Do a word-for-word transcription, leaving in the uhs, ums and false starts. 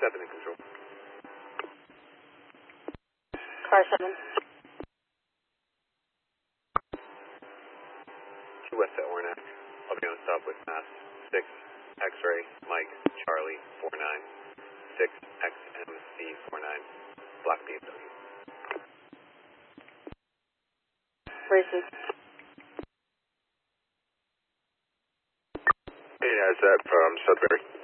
seven in control. Car seven. Two west at Ornac. I'll be on stop with mass six X-ray Mike Charlie four nine six X M C four nine Black B M W. Races. Hey, how's that from Sudbury?